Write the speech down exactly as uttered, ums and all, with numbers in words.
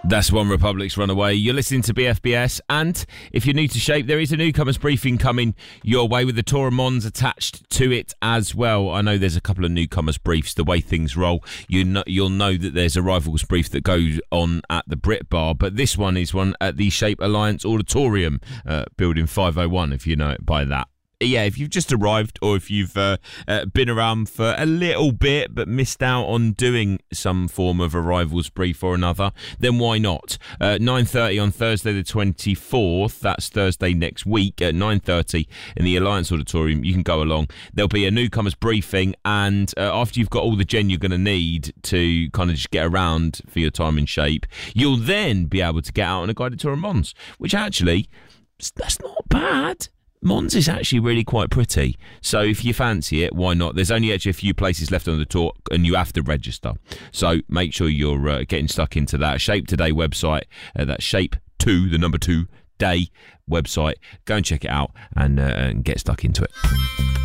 That's One Republic's Runaway. You're listening to B F B S, and if you're new to Shape, there is a newcomers briefing coming your way with the Tour of Mons attached to it as well. I know there's a couple of newcomers briefs. The way things roll, you know, you'll know that there's a rivals brief that goes on at the Brit Bar, but this one is one at the Shape Alliance Auditorium, uh, building five oh one, if you know it by that. Yeah, if you've just arrived or if you've uh, uh, been around for a little bit but missed out on doing some form of arrivals brief or another, then why not? Uh, nine thirty on Thursday the twenty-fourth, that's Thursday next week at nine thirty in the Alliance Auditorium. You can go along. There'll be a newcomers briefing, and uh, after you've got all the gen you're going to need to kind of just get around for your time in Shape, you'll then be able to get out on a guided tour of Mons, which actually, that's not bad. Mons is actually really quite pretty, so if you fancy it, why not? There's only actually a few places left on the tour, and you have to register, so make sure you're uh, getting stuck into that. Shape Today website, uh, that's Shape two, the number two, day website. Go and check it out and, uh, and get stuck into it.